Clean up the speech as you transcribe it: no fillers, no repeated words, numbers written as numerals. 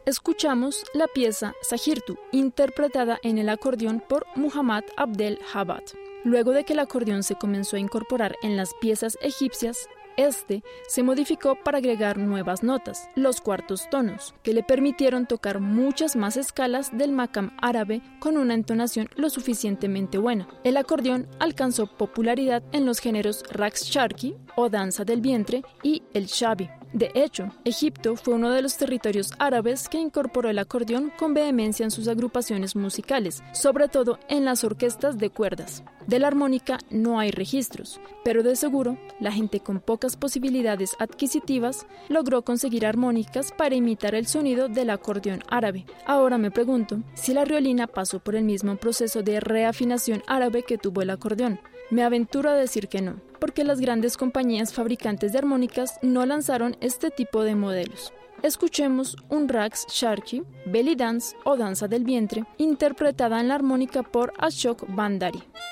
escuchamos la pieza Sahirtu, interpretada en el acordeón por Muhammad Abdel Jabbar. Luego de que el acordeón se comenzó a incorporar en las piezas egipcias, este se modificó para agregar nuevas notas, los cuartos tonos, que le permitieron tocar muchas más escalas del maqam árabe con una entonación lo suficientemente buena. El acordeón alcanzó popularidad en los géneros raqs sharqi o danza del vientre y el shabi. De hecho, Egipto fue uno de los territorios árabes que incorporó el acordeón con vehemencia en sus agrupaciones musicales, sobre todo en las orquestas de cuerdas. De la armónica no hay registros, pero de seguro la gente con pocas posibilidades adquisitivas logró conseguir armónicas para imitar el sonido del acordeón árabe. Ahora me pregunto si la riolina pasó por el mismo proceso de reafinación árabe que tuvo el acordeón. Me aventuro a decir que no, porque las grandes compañías fabricantes de armónicas no lanzaron este tipo de modelos. Escuchemos un raqs sharqi, belly dance o danza del vientre, interpretada en la armónica por Ashok Bandari.